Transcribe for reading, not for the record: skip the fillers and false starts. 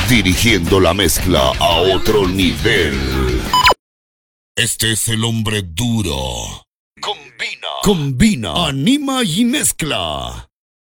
dirigiendo la mezcla a otro nivel. Este es el hombre duro. Combina, anima y mezcla.